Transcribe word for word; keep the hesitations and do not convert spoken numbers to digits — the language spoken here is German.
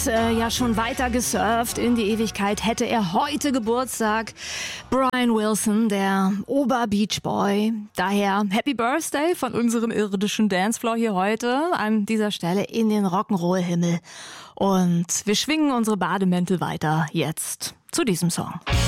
äh, ja schon weiter gesurft in die Ewigkeit, hätte er heute Geburtstag. Brian Wilson, der Ober-Beach Boy. Daher Happy Birthday von unserem irdischen Dancefloor hier heute an dieser Stelle in den Rock'n'Roll-Himmel. Und wir schwingen unsere Bademäntel weiter jetzt zu diesem Song.